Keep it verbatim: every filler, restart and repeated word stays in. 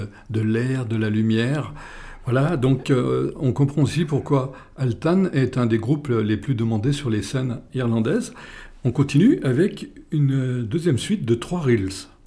de l'air, de la lumière. Voilà, donc euh, on comprend aussi pourquoi Altan est un des groupes les plus demandés sur les scènes irlandaises. On continue avec une deuxième suite de trois reels.